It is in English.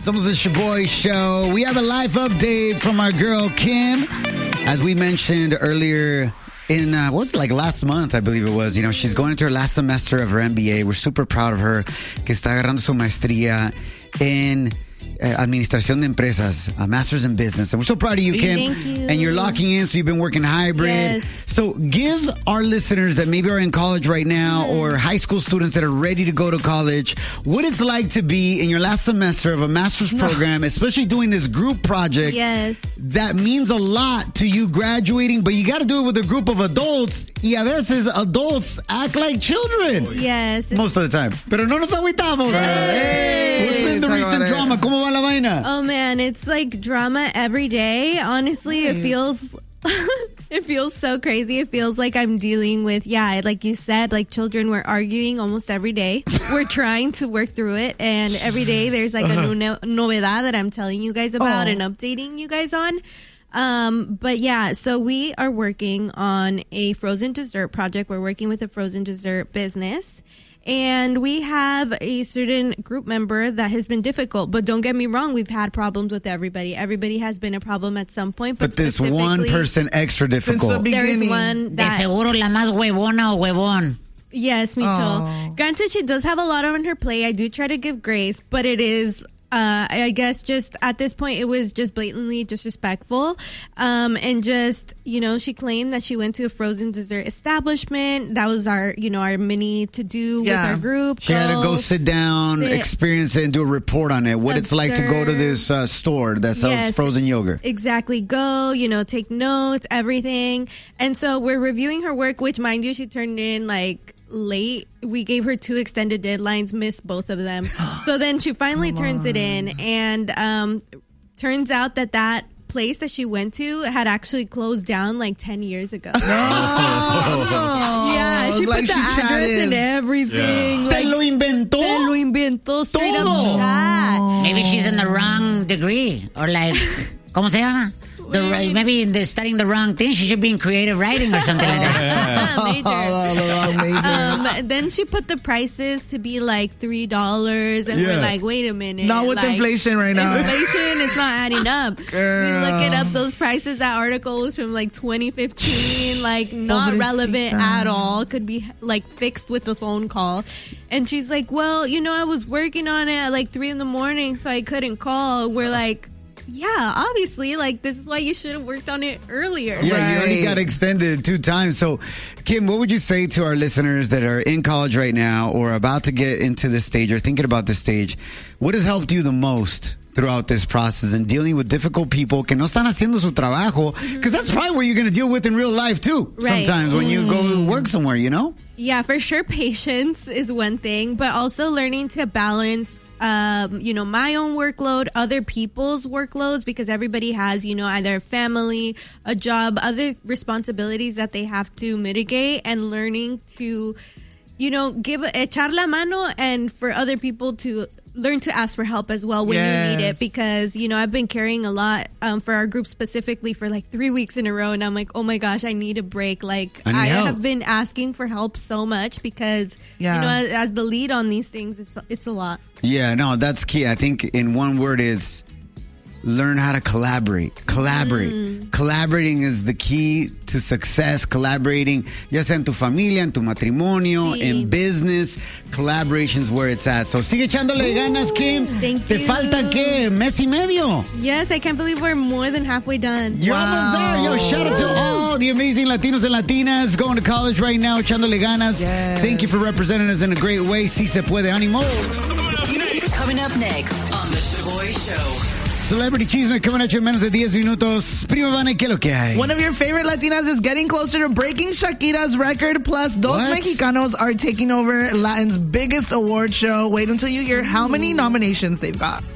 Somos the Shaboy Show. We have a live update from our girl, Kim. As we mentioned earlier in, what was it, like last month, I believe it was. You know, she's going into her last semester of her MBA. We're super proud of her. Que está agarrando su maestría en Administración de Empresas, a master's in business. And we're so proud of you, Kim. Thank you. And you're locking in, so you've been working hybrid. Yes. So give our listeners that maybe are in college right now or high school students that are ready to go to college what it's like to be in your last semester of a master's program, especially doing this group project. Yes. That means a lot to you graduating, but you got to do it with a group of adults. Y a veces adults act like children. Yes. Most of the time. Pero no nos agüitamos. What's been the recent drama? ¿Cómo va la vaina? Oh man, it's like drama every day. Honestly, it feels it feels so crazy. It feels like I'm dealing with, like you said, like children. We're arguing almost every day. We're trying to work through it, and every day there's like a new novedad that I'm telling you guys about and updating you guys on. But yeah, so we are working on a frozen dessert project. We're working with a frozen dessert business. And we have a certain group member that has been difficult. But don't get me wrong, we've had problems with everybody. Everybody has been a problem at some point. But this one person extra difficult. There is one that... De seguro la más huevona o huevón. Yes, Micho. Granted, she does have a lot on her plate. I do try to give grace, but it is... I guess just at this point, it was just blatantly disrespectful. And just, she claimed that she went to a frozen dessert establishment. That was our mini to-do with our group. She had to go sit down, experience it, and do a report on it. What it's like to go to this store that sells frozen yogurt. Exactly. Go, take notes, everything. And so we're reviewing her work, which, mind you, she turned in late. We gave her 2 extended deadlines, missed both of them. So then she finally turns it in, and turns out that place that she went to had actually closed down 10 years ago. Yeah, she put the address and everything. Se lo inventó? Se lo inventó straight up chat. Maybe she's in the wrong degree, or ¿cómo se llama? Maybe they're studying the wrong thing. She should be in creative writing or something like that. Major. Then she put the prices to be $3, and we're like, wait a minute. Not with inflation right now. Inflation, it's not adding up. We look it up, those prices. That article was from 2015, not relevant at all. Could be fixed with a phone call. And she's like, well, I was working on it at 3 a.m, so I couldn't call. We're like, yeah, obviously, this is why you should have worked on it earlier. Yeah, you already got extended 2 times. So, Kim, what would you say to our listeners that are in college right now or about to get into this stage or thinking about this stage? What has helped you the most throughout this process and dealing with difficult people que no están haciendo su trabajo? Because that's probably what you're going to deal with in real life, too, sometimes when you go work somewhere, Yeah, for sure, patience is one thing, but also learning to balance my own workload, other people's workloads, because everybody has, either family, a job, other responsibilities that they have to mitigate, and learning to, echar la mano, and for other people to learn to ask for help as well when you need it, because I've been carrying a lot for our group specifically for 3 weeks in a row, and I'm like, oh my gosh, I need a break. I have been asking for help so much because as the lead on these things, it's a lot. Yeah, no, that's key. I think in one word is learn how to collaborate. Collaborating is the key to success. Collaborating, ya sea en tu familia, en tu matrimonio, in business. Collaboration is where it's at. So sigue echándole ganas, Kim. Thank Te you. falta, ¿qué? Mes y medio. Yes, I can't believe we're more than halfway done. You're almost there. Yo, shout out to all the amazing Latinos and Latinas going to college right now, echándole ganas. Yes. Thank you for representing us in a great way. Si se puede. Ánimo. Coming up next on The Shaboy Show. Celebrity Chisme coming at you in menos de 10 minutos. Prima Vane, ¿qué es lo que hay? One of your favorite Latinas is getting closer to breaking Shakira's record. Plus, Dos Mexicanos are taking over Latin's biggest award show. Wait until you hear how many nominations they've got.